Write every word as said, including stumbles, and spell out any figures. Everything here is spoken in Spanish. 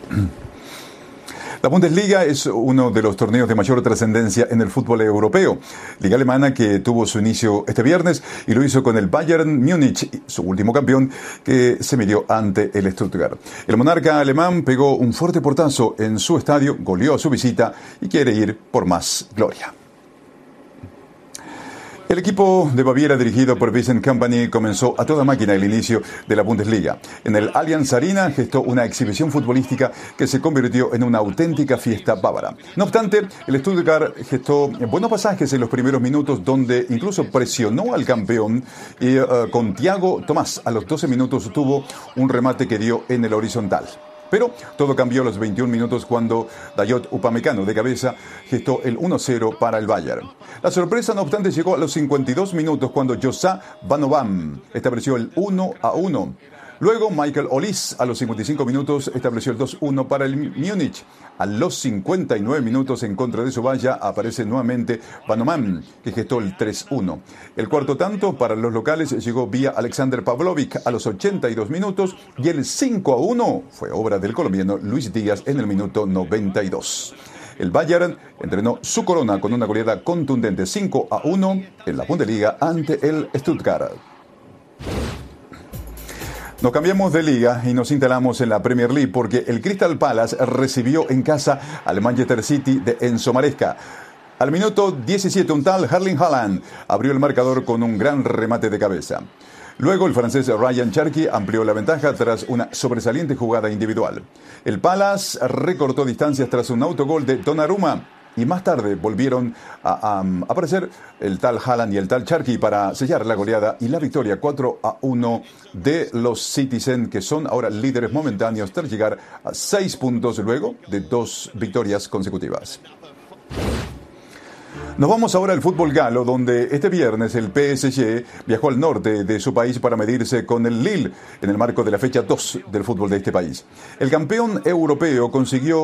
La Bundesliga es uno de los torneos de mayor trascendencia en el fútbol europeo. Liga alemana que tuvo su inicio este viernes y lo hizo con el Bayern Múnich, su último campeón, que se midió ante el Stuttgart. El monarca alemán pegó un fuerte portazo en su estadio, goleó a su visita y quiere ir por más gloria. El equipo de Baviera, dirigido por Vincent Kompany, comenzó a toda máquina el inicio de la Bundesliga. En el Allianz Arena gestó una exhibición futbolística que se convirtió en una auténtica fiesta bávara. No obstante, el Stuttgart gestó buenos pasajes en los primeros minutos, donde incluso presionó al campeón y uh, con Thiago Tomás a los doce minutos tuvo un remate que dio en el horizontal. Pero todo cambió a los veintiún minutos cuando Dayot Upamecano de cabeza gestó el uno cero para el Bayern. La sorpresa, no obstante, llegó a los cincuenta y dos minutos cuando Joshua Vanovam estableció el uno a uno. Luego Michael Olise a los cincuenta y cinco minutos estableció el dos uno para el Múnich. A los cincuenta y nueve minutos en contra de su valla aparece nuevamente Vanovam, que gestó el tres uno. El cuarto tanto para los locales llegó vía Alexander Pavlovic a los ochenta y dos minutos y el cinco a uno fue obra del colombiano Luis Díaz en el minuto noventa y dos. El Bayern entrenó su corona con una goleada contundente cinco a uno en la Bundesliga ante el Stuttgart. Nos cambiamos de liga y nos instalamos en la Premier League porque el Crystal Palace recibió en casa al Manchester City de Enzo Maresca. Al minuto diecisiete, un tal Erling Haaland abrió el marcador con un gran remate de cabeza. Luego el francés Ryan Cherki amplió la ventaja tras una sobresaliente jugada individual. El Palace recortó distancias tras un autogol de Donnarumma. Y más tarde volvieron a, a, a aparecer el tal Haaland y el tal Cherki para sellar la goleada y la victoria cuatro a uno de los Citizen, que son ahora líderes momentáneos tras llegar a seis puntos luego de dos victorias consecutivas. Nos vamos ahora al fútbol galo, donde este viernes el P S G viajó al norte de su país para medirse con el Lille en el marco de la fecha dos del fútbol de este país. El campeón europeo consiguió